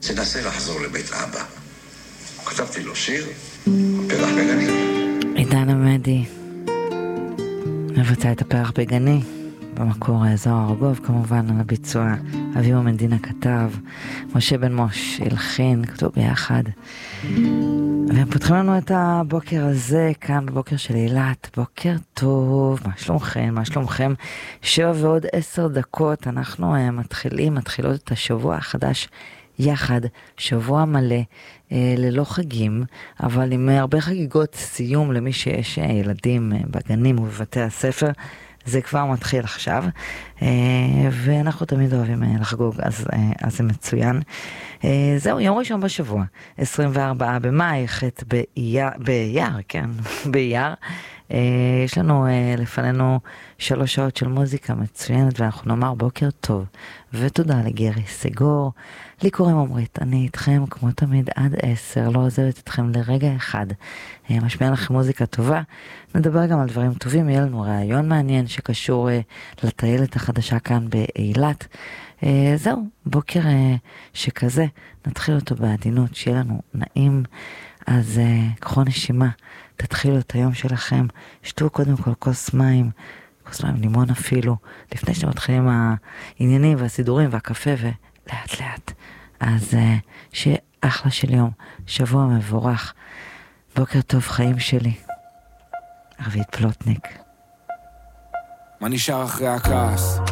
תנסה לחזור לבית אבא. כתבתי לו שיר, פרח בגני. עידן עמדי מבצע את הפרח בגני, במקור זוהר ארגוב, כמובן על הביצוע אביהו מדינה כתב, משה בן מוש הלחין, כתוב ביחד. והם פותחים לנו את הבוקר הזה כאן בבוקר של אילת. בוקר טוב, מה שלומכם? מה שלומכם? 7:10 אנחנו מתחילות את השבוע החדש יחד, שבוע מלא, ללא חגים, אבל עם הרבה חגיגות סיום למי שיש ילדים בגנים ובבתי הספר. זה כבר מתחיל עכשיו, ואנחנו תמיד אוהבים לחגוג, אז זה מצוין. זהו, יום ראשון בשבוע, 24 במאי, ח' באייר, כן, באייר. יש לנו לפנינו 3 שעות של מוזיקה מצוינת, ואנחנו נאמר בוקר טוב, ותודה לגרי סגור. לי קוראים עומרית, אני איתכם כמו תמיד עד 10, לא עוזבת אתכם לרגע אחד. משמיע לכם מוזיקה טובה, נדבר גם על דברים טובים, יהיה לנו רעיון מעניין שקשור לטיילת החדשה כאן באילת. זהו, בוקר שכזה, נתחיל אותו בעדינות, שיהיה לנו נעים, אז קחו נשימה, תתחילו את היום שלכם, שתו קודם כל כוס מים לימון אפילו, לפני שאתם מתחילים העניינים והסידורים והקפה ולאט לאט. אז שיהיה אחלה של יום, שבוע מבורך, בוקר טוב חיים שלי. רבית פלוטניק. מה נשאר אחרי הכעס?